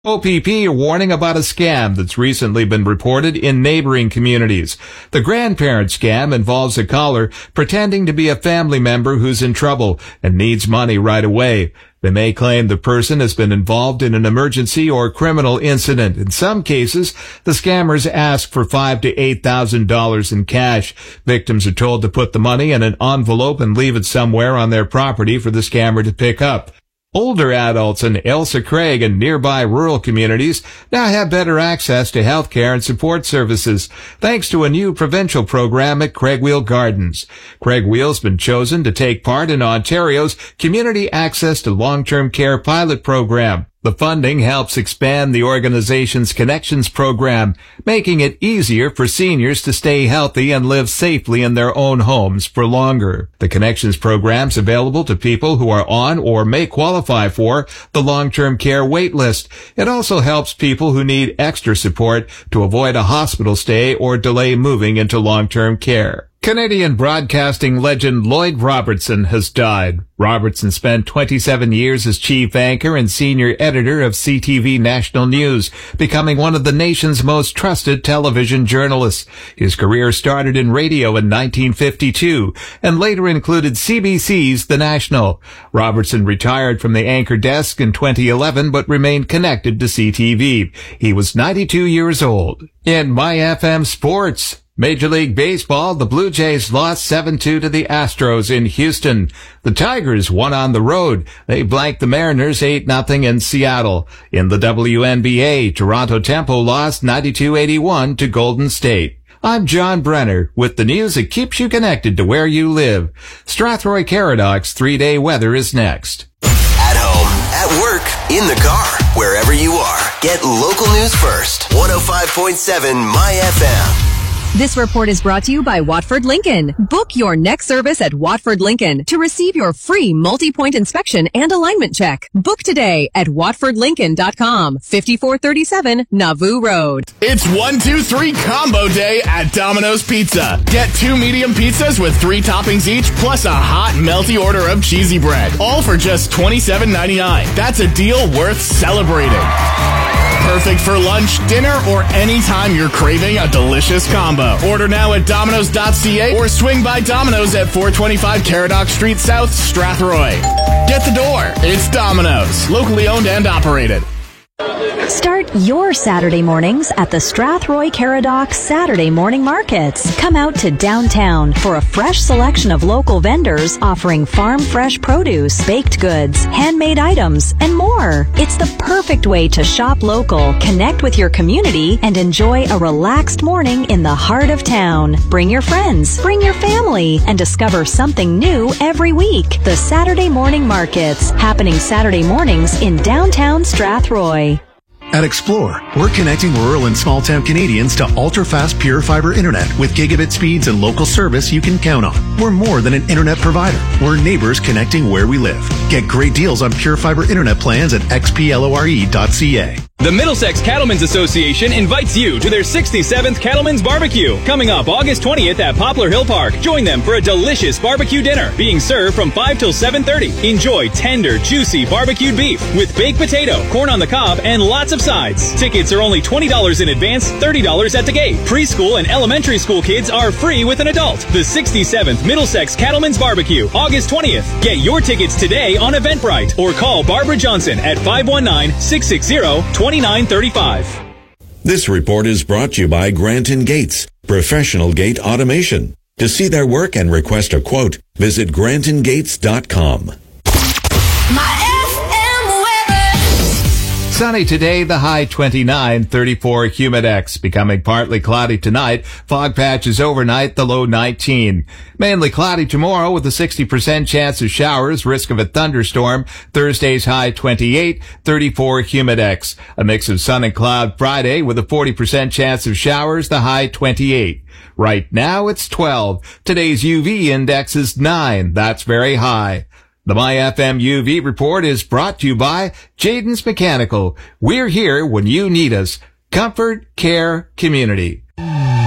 OPP are warning about a scam that's recently been reported in neighboring communities. The grandparent scam involves a caller pretending to be a family member who's in trouble and needs money right away. They may claim the person has been involved in an emergency or criminal incident. In some cases, the scammers ask for $5,000 to $8,000 in cash. Victims are told to put the money in an envelope and leave it somewhere on their property for the scammer to pick up. Older adults in Ailsa Craig and nearby rural communities now have better access to health care and support services thanks to a new provincial program at Craigwheel Gardens. Craigwheel's been chosen to take part in Ontario's Community Access to Long-Term Care pilot program. The funding helps expand the organization's Connections program, making it easier for seniors to stay healthy and live safely in their own homes for longer. The Connections program's available to people who are on or may qualify for the long-term care wait list. It also helps people who need extra support to avoid a hospital stay or delay moving into long-term care. Canadian broadcasting legend Lloyd Robertson has died. Robertson spent 27 years as chief anchor and senior editor of CTV National News, becoming one of the nation's most trusted television journalists. His career started in radio in 1952 and later included CBC's The National. Robertson retired from the anchor desk in 2011 but remained connected to CTV. He was 92 years old. In MyFM Sports, Major League Baseball, the Blue Jays lost 7-2 to the Astros in Houston. The Tigers won on the road. They blanked the Mariners 8-0 in Seattle. In the WNBA, Toronto Tempo lost 92-81 to Golden State. I'm John Brenner with the news that keeps you connected to where you live. Strathroy Caradox 3-day weather is next. At home, at work, in the car, wherever you are. Get local news first. 105.7 MyFM. This report is brought to you by Watford Lincoln. Book your next service at Watford Lincoln to receive your free multi-point inspection and alignment check. Book today at watfordlincoln.com, 5437 Nauvoo Road. It's 1-2-3 combo day at Domino's Pizza. Get 2 medium pizzas with 3 toppings each, plus a hot, melty order of cheesy bread. All for just $27.99. That's a deal worth celebrating. Perfect for lunch, dinner, or anytime you're craving a delicious combo. Order now at Domino's.ca or swing by Domino's at 425 Caradoc Street South, Strathroy. Get the door. It's Domino's. Locally owned and operated. Start your Saturday mornings at the Strathroy Caradoc Saturday Morning Markets. Come out to downtown for a fresh selection of local vendors offering farm-fresh produce, baked goods, handmade items, and more. It's the perfect way to shop local, connect with your community, and enjoy a relaxed morning in the heart of town. Bring your friends, bring your family, and discover something new every week. The Saturday Morning Markets, happening Saturday mornings in downtown Strathroy. At Explore, we're connecting rural and small-town Canadians to ultra-fast pure fiber internet with gigabit speeds and local service you can count on. We're more than an internet provider. We're neighbors connecting where we live. Get great deals on pure fiber internet plans at xplore.ca. The Middlesex Cattlemen's Association invites you to their 67th Cattlemen's Barbecue, coming up August 20th at Poplar Hill Park. Join them for a delicious barbecue dinner, being served from 5 till 7:30. Enjoy tender, juicy barbecued beef with baked potato, corn on the cob, and lots of sides. Tickets are only $20 in advance, $30 at the gate. Preschool and elementary school kids are free with an adult. The 67th Middlesex Cattlemen's Barbecue, August 20th. Get your tickets today on Eventbrite or call Barbara Johnson at 519-660-2935. This report is brought to you by Granton Gates, professional gate automation. To see their work and request a quote, visit GrantonGates.com. Sunny today, the high 29, 34 humidex. Becoming partly cloudy tonight. Fog patches overnight, the low 19. Mainly cloudy tomorrow with a 60% chance of showers, risk of a thunderstorm. Thursday's high 28, 34 humidex. A mix of sun and cloud Friday with a 40% chance of showers, the high 28. Right now it's 12. Today's UV index is 9. That's very high. The MyFM UV report is brought to you by Jayden's Mechanical. We're here when you need us. Comfort, care, community.